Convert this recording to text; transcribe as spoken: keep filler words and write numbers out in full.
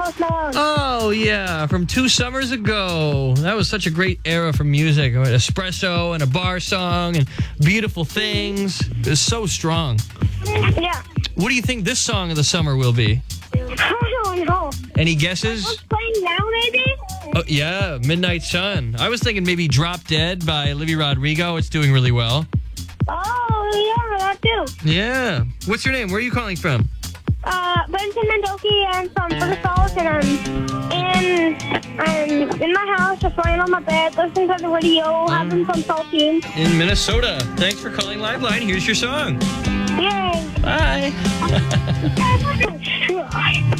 Post Malone. Oh, yeah, from two summers ago. That was such a great era for music. Espresso and a bar song and Beautiful Things. It was so strong. Yeah. What do you think this song of the summer will be? I don't know. Any guesses? What's playing now, maybe? Oh, yeah, Midnight Sun. I was thinking maybe Drop Dead by Olivia Rodrigo. It's doing really well. Oh, yeah, that too. Yeah. What's your name? Where are you calling from? Uh, Benson Mendoki, I'm from Fergus, and I'm in, I'm in my house, just laying on my bed, listening to the radio, having some saltines. In Minnesota. Thanks for calling Liveline. Here's your song. Yay. Bye.